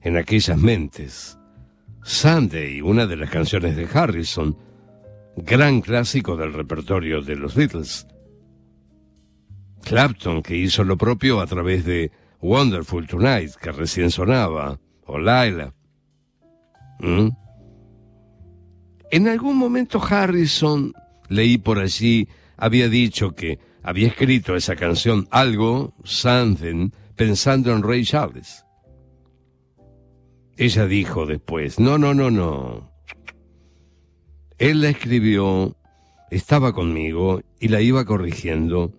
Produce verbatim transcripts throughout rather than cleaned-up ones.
en aquellas mentes. Sunday, una de las canciones de Harrison, gran clásico del repertorio de los Beatles. Clapton, que hizo lo propio a través de Wonderful Tonight, que recién sonaba, o Laila. ¿Mm? En algún momento Harrison, leí por allí, había dicho que había escrito esa canción, algo, something, pensando en Ray Charles. Ella dijo después, no, no, no, no. Él la escribió, estaba conmigo y la iba corrigiendo.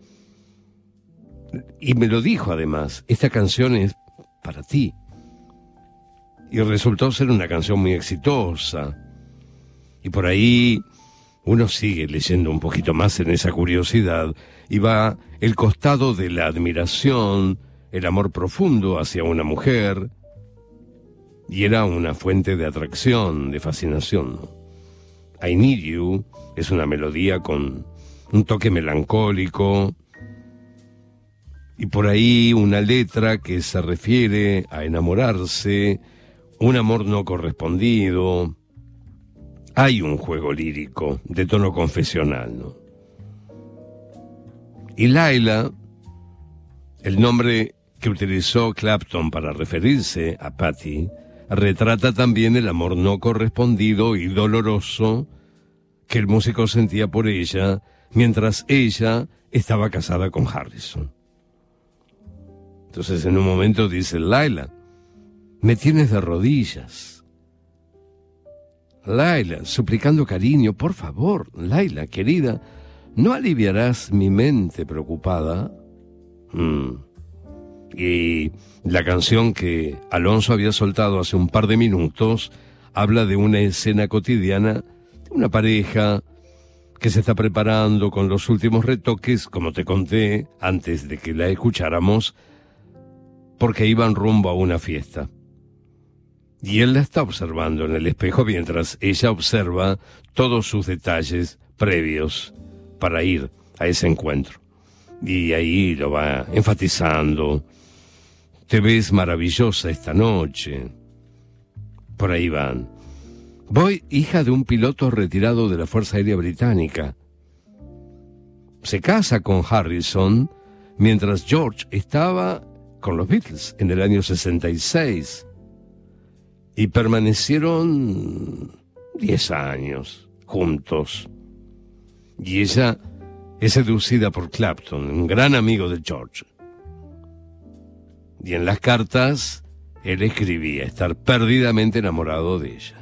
Y me lo dijo además, esta canción es para ti. Y resultó ser una canción muy exitosa. Y por ahí uno sigue leyendo un poquito más en esa curiosidad y va el costado de la admiración, el amor profundo hacia una mujer. Y era una fuente de atracción, de fascinación, ¿no? I Need You es una melodía con un toque melancólico y por ahí una letra que se refiere a enamorarse, un amor no correspondido. Hay un juego lírico de tono confesional, ¿no? Y Laila, el nombre que utilizó Clapton para referirse a Patty, retrata también el amor no correspondido y doloroso que el músico sentía por ella mientras ella estaba casada con Harrison. Entonces en un momento dice, Laila, me tienes de rodillas. Laila, suplicando cariño, por favor, Laila, querida, ¿no aliviarás mi mente preocupada? Mm. Y la canción que Alonso había soltado hace un par de minutos habla de una escena cotidiana de una pareja que se está preparando con los últimos retoques, como te conté antes de que la escucháramos, porque iban rumbo a una fiesta. Y él la está observando en el espejo mientras ella observa todos sus detalles previos para ir a ese encuentro. Y ahí lo va enfatizando. Te ves maravillosa esta noche. Por ahí van. Voy, hija de un piloto retirado de la Fuerza Aérea Británica. Se casa con Harrison mientras George estaba con los Beatles en el año sesenta y seis. Y permanecieron diez años juntos. Y ella es seducida por Clapton, un gran amigo de George. Y en las cartas, él escribía estar perdidamente enamorado de ella.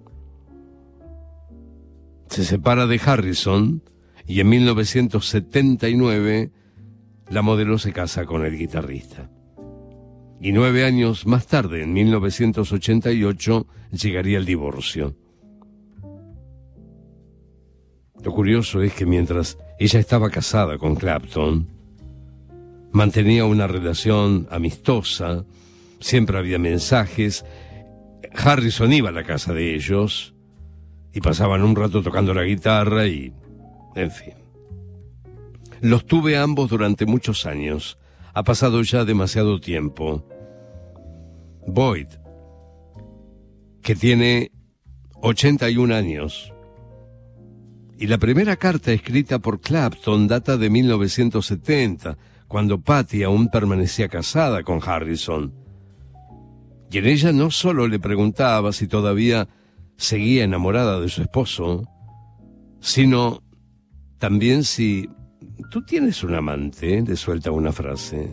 Se separa de Harrison y en mil novecientos setenta y nueve la modelo se casa con el guitarrista. Y nueve años más tarde, en mil novecientos ochenta y ocho, llegaría el divorcio. Lo curioso es que mientras ella estaba casada con Clapton, mantenía una relación amistosa, siempre había mensajes. Harrison iba a la casa de ellos y pasaban un rato tocando la guitarra y, en fin. Los tuve ambos durante muchos años. Ha pasado ya demasiado tiempo. Boyd, que tiene ochenta y un años, y la primera carta escrita por Clapton data de mil novecientos setenta, cuando Patty aún permanecía casada con Harrison. Y en ella no solo le preguntaba si todavía seguía enamorada de su esposo, sino también si... ¿Tú tienes un amante? Le suelta una frase.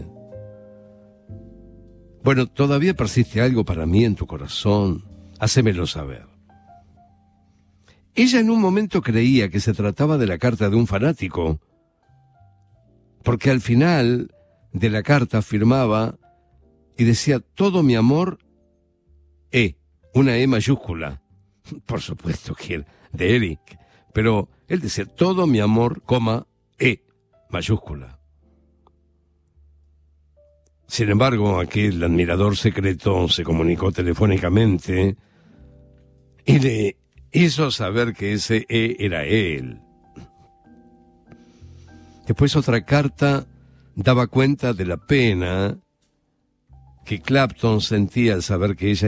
Bueno, ¿todavía persiste algo para mí en tu corazón? Hacémelo saber. Ella en un momento creía que se trataba de la carta de un fanático, porque al final de la carta afirmaba y decía, todo mi amor, E, una E mayúscula. Por supuesto que era de Eric, pero él decía, todo mi amor, coma, E, mayúscula. Sin embargo, aquel admirador secreto se comunicó telefónicamente y le hizo saber que ese E era él. Después otra carta daba cuenta de la pena que Clapton sentía al saber que ella